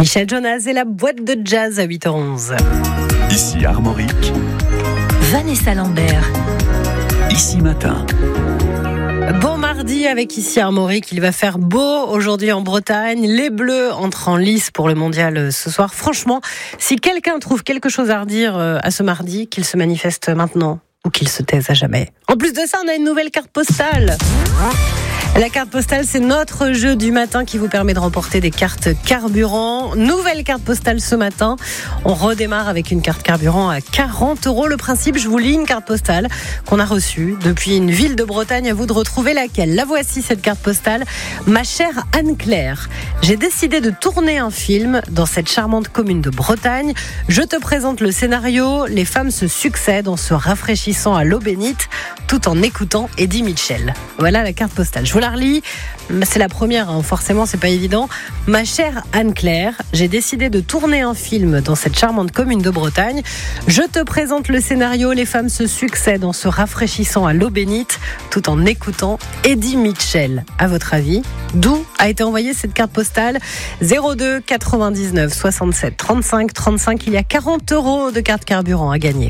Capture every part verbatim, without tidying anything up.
Michel Jonas et la boîte de jazz à huit heures onze. Ici Armorique, Vanessa Lambert. Ici Matin. Bon mardi avec Ici Armorique, il va faire beau aujourd'hui en Bretagne. Les Bleus entrent en lice pour le mondial ce soir. Franchement, si quelqu'un trouve quelque chose à redire à ce mardi, qu'il se manifeste maintenant ou qu'il se taise à jamais. En plus de ça, on a une nouvelle carte postale. La carte postale, c'est notre jeu du matin qui vous permet de remporter des cartes carburant. Nouvelle carte postale ce matin. On redémarre avec une carte carburant à quarante euros. Le principe, je vous lis une carte postale qu'on a reçue depuis une ville de Bretagne. À vous de retrouver laquelle. La voici, cette carte postale. Ma chère Anne-Claire, j'ai décidé de tourner un film dans cette charmante commune de Bretagne. Je te présente le scénario. Les femmes se succèdent en se rafraîchissant à l'eau bénite tout en écoutant Eddie Mitchell. Voilà la carte postale. Je vous la relis. C'est la première, hein. Forcément, c'est pas évident. Ma chère Anne-Claire, j'ai décidé de tourner un film dans cette charmante commune de Bretagne. Je te présente le scénario. Les femmes se succèdent en se rafraîchissant à l'eau bénite tout en écoutant Eddie Mitchell. À votre avis, d'où a été envoyée cette carte postale? zéro deux quatre-vingt-dix-neuf soixante-sept trente-cinq trente-cinq. Il y a quarante euros de carte carburant à gagner.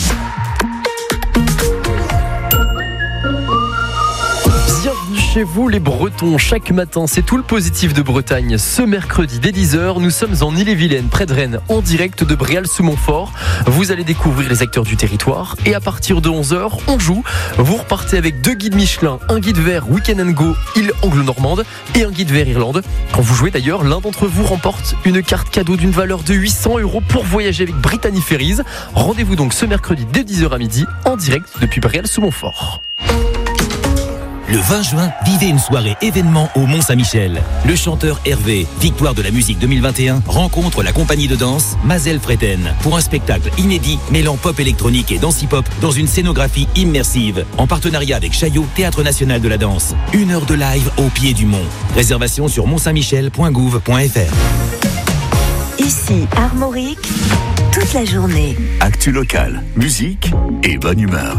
Bienvenue chez vous les Bretons, chaque matin c'est tout le positif de Bretagne. Ce mercredi dès dix heures, nous sommes en Ille-et-Vilaine, près de Rennes, en direct de Bréal-sous-Montfort. Vous allez découvrir les acteurs du territoire et à partir de onze heures, on joue. Vous repartez avec deux guides Michelin, un guide vert Weekend and Go île Anglo-Normande et un guide vert Irlande. Quand vous jouez d'ailleurs, l'un d'entre vous remporte une carte cadeau d'une valeur de huit cents euros pour voyager avec Brittany Ferries. Rendez-vous donc ce mercredi dès dix heures à midi, en direct depuis Bréal-sous-Montfort. Le vingt juin, vivez une soirée événement au Mont-Saint-Michel. Le chanteur Hervé, victoire de la musique deux mille vingt et un, rencontre la compagnie de danse Mazel Freten pour un spectacle inédit mêlant pop électronique et danse-hip-hop dans une scénographie immersive en partenariat avec Chaillot, Théâtre National de la Danse. Une heure de live au pied du mont. Réservation sur mont saint michel point gouv point f r. Ici Armorique, toute la journée. Actu locale, musique et bonne humeur.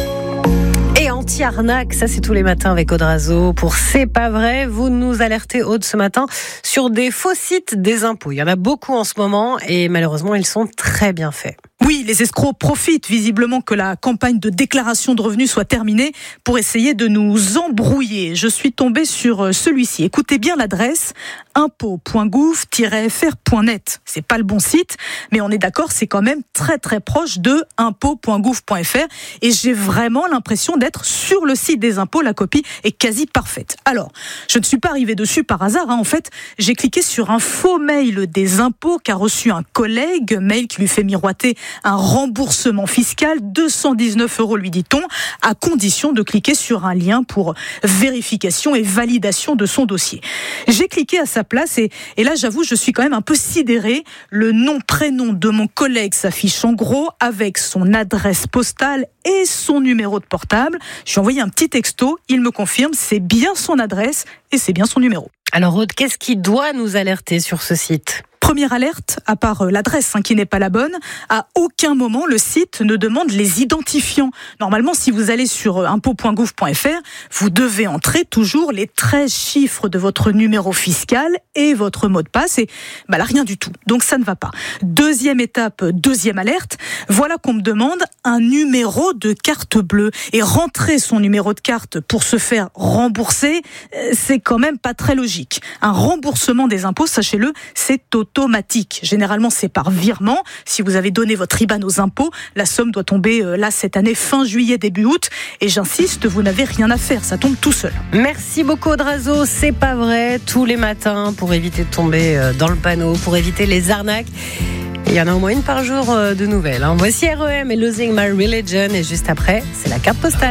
Et anti-arnaque, ça c'est tous les matins avec Audrazo. Pour C'est pas vrai, vous nous alertez Aude ce matin sur des faux sites des impôts. Il y en a beaucoup en ce moment et malheureusement ils sont très bien faits. Oui, les escrocs profitent visiblement que la campagne de déclaration de revenus soit terminée pour essayer de nous embrouiller. Je suis tombée sur celui-ci. Écoutez bien l'adresse impôts point gouv tiret f r point net. C'est pas le bon site, mais on est d'accord, c'est quand même très très proche de impôts point gouv point f r et j'ai vraiment l'impression d'être sur le site des impôts. La copie est quasi parfaite. Alors, je ne suis pas arrivée dessus par hasard. Hein. En fait, j'ai cliqué sur un faux mail des impôts qu'a reçu un collègue, mail qui lui fait miroiter un remboursement fiscal, deux cent dix-neuf euros lui dit-on, à condition de cliquer sur un lien pour vérification et validation de son dossier. J'ai cliqué à sa place et, et là j'avoue je suis quand même un peu sidérée. Le nom, prénom de mon collègue s'affiche en gros avec son adresse postale et son numéro de portable. Je lui ai envoyé un petit texto, il me confirme, c'est bien son adresse et c'est bien son numéro. Alors Aude, qu'est-ce qui doit nous alerter sur ce site ? Première alerte, à part l'adresse hein, qui n'est pas la bonne, à aucun moment le site ne demande les identifiants. Normalement, si vous allez sur impôts point gouv point f r, vous devez entrer toujours les treize chiffres de votre numéro fiscal et votre mot de passe. Et bah là, rien du tout. Donc ça ne va pas. Deuxième étape, deuxième alerte, voilà qu'on me demande un numéro de carte bleue. Et rentrer son numéro de carte pour se faire rembourser, c'est quand même pas très logique. Un remboursement des impôts, sachez-le, c'est automatique. Généralement, c'est par virement. Si vous avez donné votre I B A N aux impôts, la somme doit tomber euh, là cette année, fin juillet, début août. Et j'insiste, vous n'avez rien à faire, ça tombe tout seul. Merci beaucoup Audrazo, c'est pas vrai, tous les matins pour éviter de tomber dans le panneau, pour éviter les arnaques. Il y en a au moins une par jour de nouvelles. Hein. Voici R E M et Losing My Religion et juste après, c'est la carte postale.